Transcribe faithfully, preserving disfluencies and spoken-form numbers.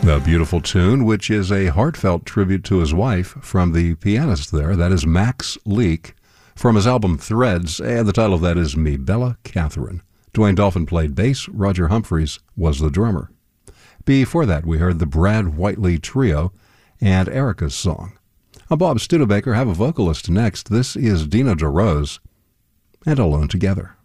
A beautiful tune, which is a heartfelt tribute to his wife from the pianist there. That is Max Leake from his album Threads, and the title of that is Me Bella Catherine. Dwayne Dolphin played bass, Roger Humphreys was the drummer. Before that, we heard the Brad Whiteley Trio and Erica's Song. I'm Bob Studebaker. Have a vocalist next. This is Dina DeRose and Alone Together.